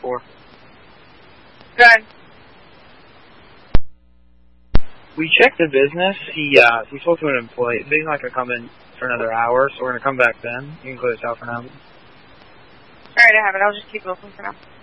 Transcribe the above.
4. Good. We checked the business. He spoke to an employee. So he's not going to come in for another hour, so we're going to come back then. You can close out for now. Alright, I have it. I'll just keep it open for now.